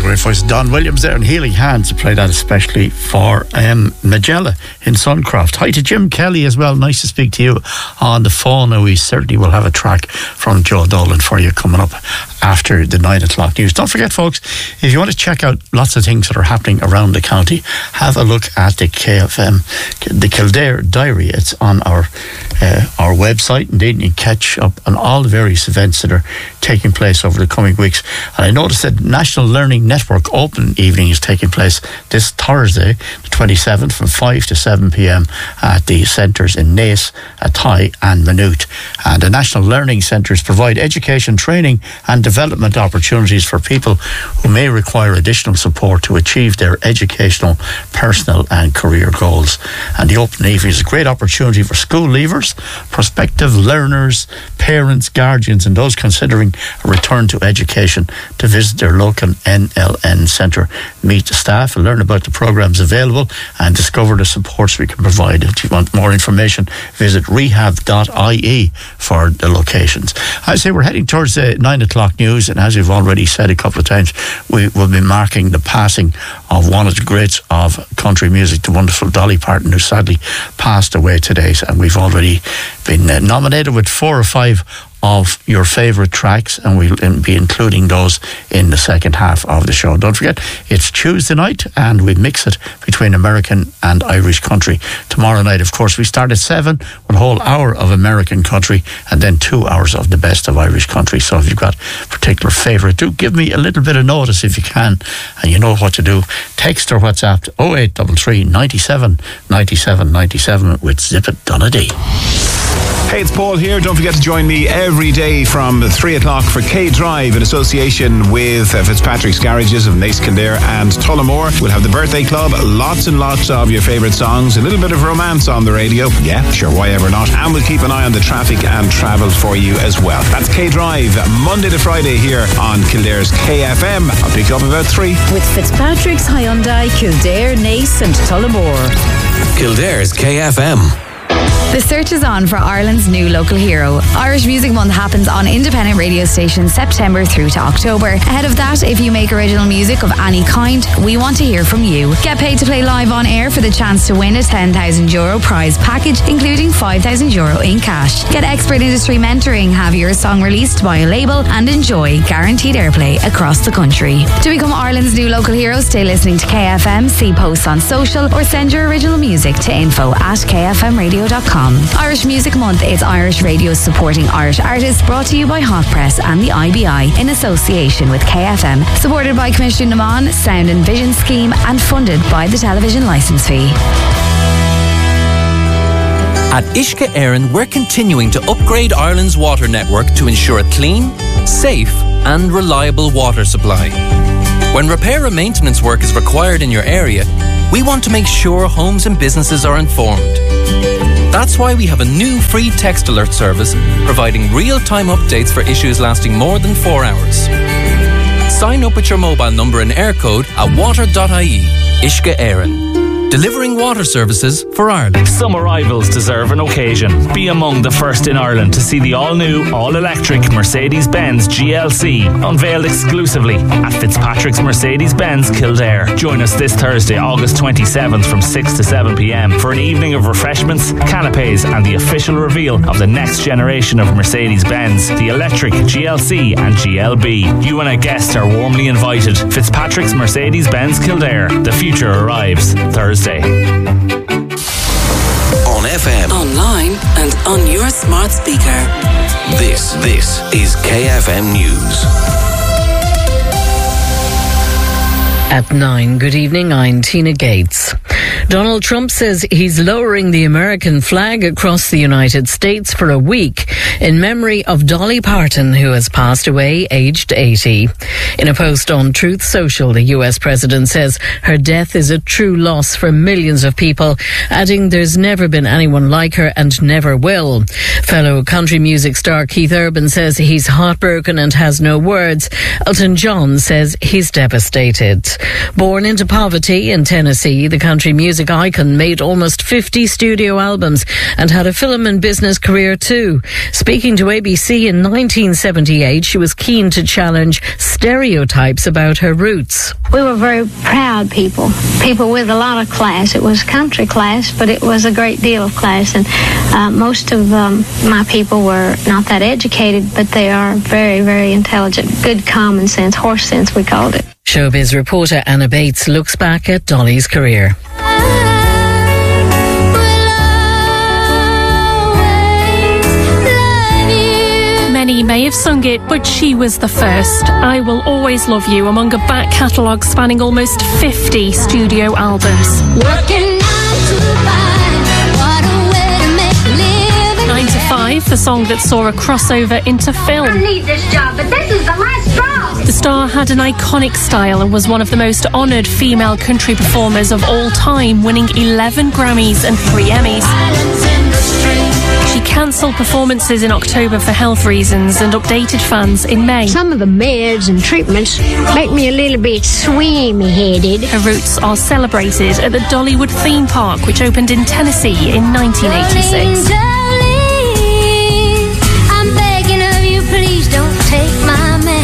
great voice. Don Williams there and Healing Hands to play that especially for Magella in Suncroft. Hi to Jim Kelly as well. Nice to speak to you on the phone. And we certainly will have a track from Joe Dolan for you coming up after the 9 o'clock news. Don't forget, folks, if you want to check out lots of things that are happening around the county, have a look at the KFM, the Kildare Diary. It's on our website, and then you can catch up on all the various events that are taking place over the coming weeks. And I noticed that National Learning Network Open Evening is taking place this Thursday, the 27th, from 5 to 7 p.m. at the centres in Naas, Athy and Maynooth. And the National Learning Centres provide education, training and development opportunities for people who may require additional support to achieve their educational, personal and career goals. And the Open Evening is a great opportunity for school leavers, prospective learners, parents, guardians and those considering a return to education to visit their local NLN centre, meet the staff and learn about the programmes available and discover the supports we can provide. If you want more information, visit rehab.ie for the locations. I say we're heading towards the 9 o'clock news, and as we've already said a couple of times, we will be marking the passing of one of the greats of country music, the wonderful Dolly Parton, who sadly passed away today. And we've already been nominated with 4 or 5 of your favourite tracks, and we'll be including those in the second half of the show. Don't forget, it's Tuesday night and we mix it between American and Irish country. Tomorrow night, of course, we start at 7 with a whole hour of American country and then 2 hours of the best of Irish country. So if you've got a particular favourite, do give me a little bit of notice if you can, and you know what to do. Text or WhatsApp to 0833 97 97 97 with Zip It Donnelly. Hey, it's Paul here. Don't forget to join me every day from 3 o'clock for K Drive in association with Fitzpatrick's Garages of Naas, Kildare and Tullamore. We'll have the birthday club, lots and lots of your favourite songs, a little bit of romance on the radio. Yeah, sure, why ever not? And we'll keep an eye on the traffic and travel for you as well. That's K Drive, Monday to Friday here on Kildare's KFM. I'll pick you up about 3. With Fitzpatrick's Hyundai, Kildare, Naas and Tullamore. Kildare's KFM. The search is on for Ireland's new local hero. Irish Music Month happens on independent radio stations September through to October. Ahead of that, if you make original music of any kind, we want to hear from you. Get paid to play live on air for the chance to win a €10,000 prize package, including €5,000 in cash. Get expert industry mentoring, have your song released by a label, and enjoy guaranteed airplay across the country. To become Ireland's new local hero, stay listening to KFM, see posts on social, or send your original music to info@kfmradio.com. Irish Music Month is Irish radio supporting Irish artists, brought to you by Hot Press and the IBI in association with KFM, supported by Commission Naman, Sound and Vision Scheme, and funded by the television licence fee. At Uisce Éireann, we're continuing to upgrade Ireland's water network to ensure a clean, safe and reliable water supply. When repair and maintenance work is required in your area, we want to make sure homes and businesses are informed. That's why we have a new free text alert service providing real-time updates for issues lasting more than 4 hours. Sign up with your mobile number and air code at water.ie. Uisce Éireann. Delivering water services for Ireland. Some arrivals deserve an occasion. Be among the first in Ireland to see the all-new, all-electric Mercedes-Benz GLC unveiled exclusively at Fitzpatrick's Mercedes-Benz Kildare. Join us this Thursday, August 27th from 6 to 7 p.m. for an evening of refreshments, canapes and the official reveal of the next generation of Mercedes-Benz, the electric GLC and GLB. You and a guest are warmly invited. Fitzpatrick's Mercedes-Benz Kildare. The future arrives Thursday. On FM, online and on your smart speaker. This is KFM News. At 9, good evening, I'm Tina Gates. Donald Trump says he's lowering the American flag across the United States for a week in memory of Dolly Parton, who has passed away aged 80. In a post on Truth Social, the US president says her death is a true loss for millions of people, adding there's never been anyone like her and never will. Fellow country music star Keith Urban says he's heartbroken and has no words. Elton John says he's devastated. Born into poverty in Tennessee, the country music music icon made almost 50 studio albums and had a film and business career too. Speaking to ABC in 1978, she was keen to challenge stereotypes about her roots. We were very proud people with a lot of class. It was country class, but it was a great deal of class. And most of my people were not that educated, but they are very, very intelligent. Good common sense, horse sense, we called it. Showbiz reporter Anna Bates looks back at Dolly's career. Many may have sung it, but she was the first. I Will Always Love You, among a back catalogue spanning almost 50 studio albums. Working 9 to 5, what a way to make a living. 9 to 5, the song that saw a crossover into film. I need this job, but this is the last straw. The star had an iconic style and was one of the most honoured female country performers of all time, winning 11 Grammys and 3 Emmys. She cancelled performances in October for health reasons and updated fans in May. Some of the meds and treatments make me a little bit swimmy-headed. Her roots are celebrated at the Dollywood theme park, which opened in Tennessee in 1986. I'm begging of you, please don't take my man.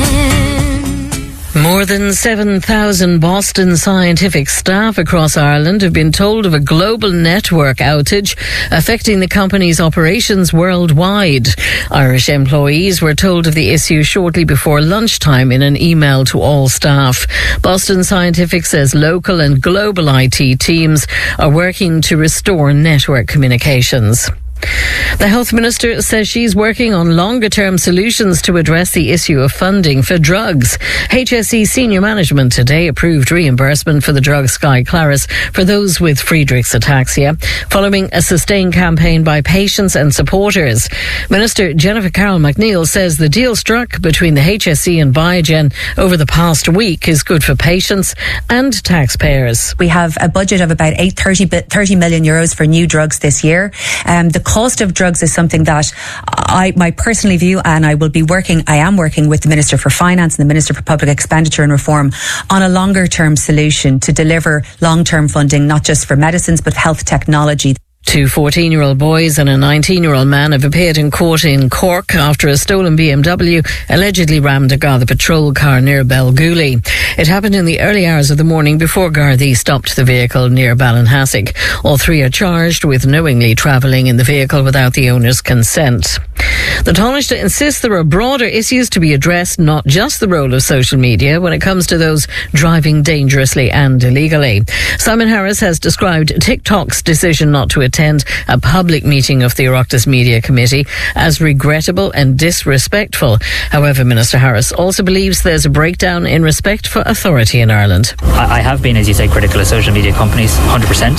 More than 7,000 Boston Scientific staff across Ireland have been told of a global network outage affecting the company's operations worldwide. Irish employees were told of the issue shortly before lunchtime in an email to all staff. Boston Scientific says local and global IT teams are working to restore network communications. The Health Minister says she's working on longer-term solutions to address the issue of funding for drugs. HSE senior management today approved reimbursement for the drug Skyclarys for those with Friedreich's ataxia, following a sustained campaign by patients and supporters. Minister Jennifer Carroll McNeil says the deal struck between the HSE and Biogen over the past week is good for patients and taxpayers. We have a budget of about 30 million euros for new drugs this year. The cost of drugs is something that my personal view, and I am working with the Minister for Finance and the Minister for Public Expenditure and Reform on a longer term solution to deliver long-term funding, not just for medicines, but health technology. Two 14-year-old boys and a 19-year-old man have appeared in court in Cork after a stolen BMW allegedly rammed a Garda patrol car near Belgooly. It happened in the early hours of the morning before Gardaí stopped the vehicle near Ballinhassig. All three are charged with knowingly travelling in the vehicle without the owner's consent. The Taoiseach insists there are broader issues to be addressed, not just the role of social media when it comes to those driving dangerously and illegally. Simon Harris has described TikTok's decision not to attend a public meeting of the Oireachtas Media Committee as regrettable and disrespectful. However, Minister Harris also believes there's a breakdown in respect for authority in Ireland. I have been, as you say, critical of social media companies, 100%.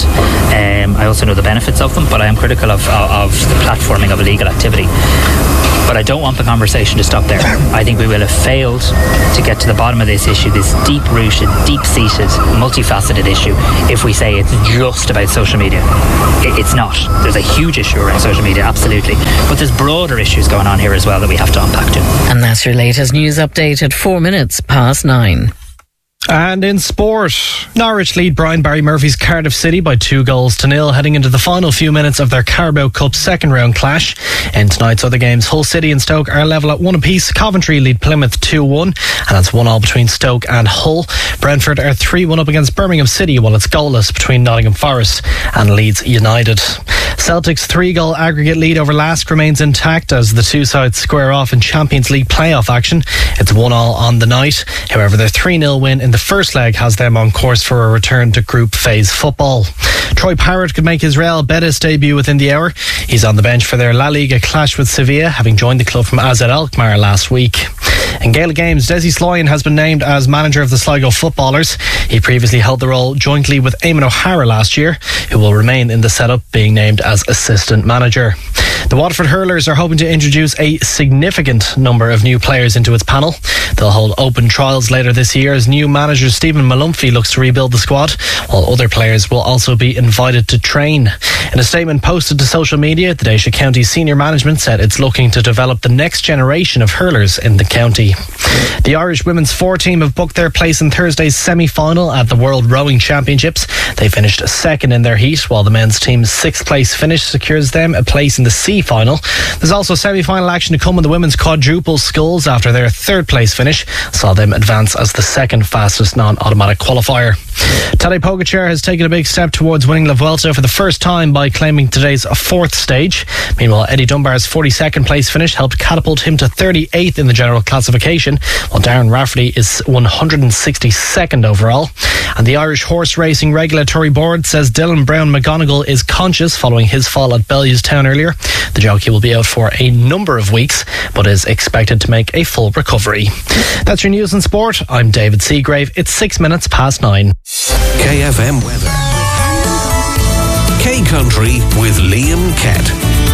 I also know the benefits of them, but I am critical of the platforming of illegal activity. But I don't want the conversation to stop there. I think we will have failed to get to the bottom of this issue, this deep-rooted, deep-seated, multifaceted issue, if we say it's just about social media. It's not. There's a huge issue around social media, absolutely. But there's broader issues going on here as well that we have to unpack too. And that's your latest news update at 9:04. And in sport, Norwich lead Brian Barry Murphy's Cardiff City by 2-0 heading into the final few minutes of their Carabao Cup second round clash. In tonight's other games, Hull City and Stoke are level at 1 apiece. Coventry lead Plymouth 2-1, and it's 1-1 between Stoke and Hull. Brentford are 3-1 up against Birmingham City, while it's goalless between Nottingham Forest and Leeds United. Celtic's 3-goal aggregate lead over Lask remains intact as the two sides square off in Champions League playoff action. It's 1-1 on the night. However, their 3-0 win in the first leg has them on course for a return to group phase football. Troy Parrott could make his Real Betis debut within the hour. He's on the bench for their La Liga clash with Sevilla, having joined the club from AZ Alkmaar last week. In Gaelic games, Desi Sloyan has been named as manager of the Sligo footballers. He previously held the role jointly with Eamon O'Hara last year, who will remain in the setup, being named as assistant manager. The Waterford Hurlers are hoping to introduce a significant number of new players into its panel. They'll hold open trials later this year as new manager Stephen Malumphey looks to rebuild the squad, while other players will also be invited to train. In a statement posted to social media, the Déise County senior management said it's looking to develop the next generation of hurlers in the county. The Irish women's 4 team have booked their place in Thursday's semi-final at the World Rowing Championships. They finished second in their heat, while the men's team's 6th place finish secures them a place in the C final. There's also semi-final action to come in the women's quadruple sculls after their 3rd place finish saw them advance as the 2nd fastest non-automatic qualifier. Tadej Pogacar has taken a big step towards winning La Vuelta for the first time by claiming today's 4th stage. Meanwhile, Eddie Dunbar's 42nd place finish helped catapult him to 38th in the general classification, while Darren Rafferty is 162nd overall. And the Irish Horse Racing Regulatory Board says Dylan Brown McGonigal is conscious following his fall at Bellewstown earlier. The jockey will be out for a number of weeks, but is expected to make a full recovery. That's your news and sport. I'm David Seagrave. It's 6 minutes past 9. KFM weather. K Country with Liam Kett.